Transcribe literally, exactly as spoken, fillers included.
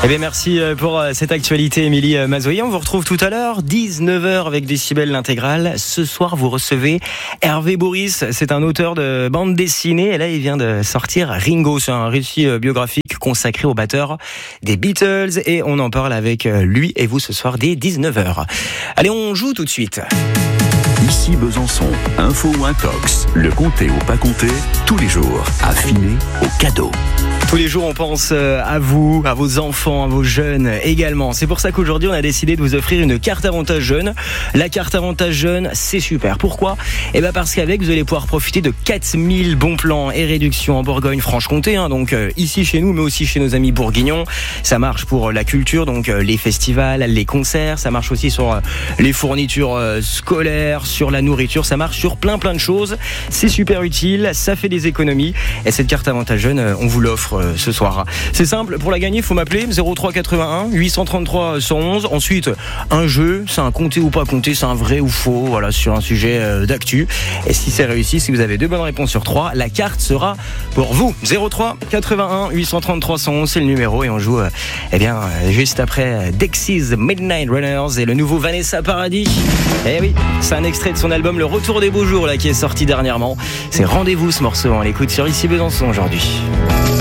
Eh bien, merci pour cette actualité, Émilie Mazoyer. On vous retrouve tout à l'heure, dix-neuf heures avec Décibel l'intégrale. Ce soir, vous recevez Hervé Bourris. C'est un auteur de bande dessinée. Et là, il vient de sortir Ringo. C'est un récit biographique consacré au batteur des Beatles. Et on en parle avec lui et vous ce soir dès dix-neuf heures. Allez, on joue tout de suite. Ici Besançon, info ou intox, le compter ou pas compter, tous les jours, affiné au cadeau. Tous les jours, on pense à vous, à vos enfants, à vos jeunes également. C'est pour ça qu'aujourd'hui, on a décidé de vous offrir une carte avantage jeune. La carte avantage jeune, c'est super. Pourquoi ? Eh ben parce qu'avec, vous allez pouvoir profiter de quatre mille bons plans et réductions en Bourgogne-Franche-Comté. Hein, donc euh, ici chez nous, mais aussi chez nos amis bourguignons. Ça marche pour la culture, donc euh, les festivals, les concerts. Ça marche aussi sur euh, les fournitures euh, scolaires, sur la nourriture. Ça marche sur plein plein de choses. C'est super utile, ça fait des économies. Et cette carte avantage jeune, euh, on vous l'offre ce soir. C'est simple, pour la gagner, il faut m'appeler zéro trois quatre-vingt-un huit cent trente-trois cent onze. Ensuite, un jeu, c'est un compter ou pas compter, c'est un vrai ou faux, voilà, sur un sujet d'actu. Et si c'est réussi, si vous avez deux bonnes réponses sur trois, la carte sera pour vous. zéro trois quatre-vingt-un huit cent trente-trois cent onze, c'est le numéro et on joue eh bien, juste après Dexys Midnight Runners et le nouveau Vanessa Paradis. Eh oui, c'est un extrait de son album Le Retour des Beaux Jours là, qui est sorti dernièrement. C'est Rendez-vous ce morceau, on l'écoute sur Ici Besançon aujourd'hui.